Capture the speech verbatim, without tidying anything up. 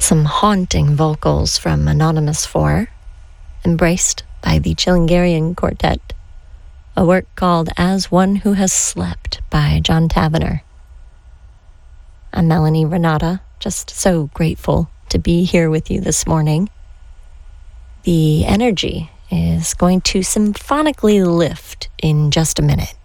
Some haunting vocals from Anonymous four, embraced by the Chilingarian Quartet, a work called As One Who Has Slept by John Tavener. I'm Melanie Renata, just so grateful to be here with you this morning. The energy is going to symphonically lift in just a minute.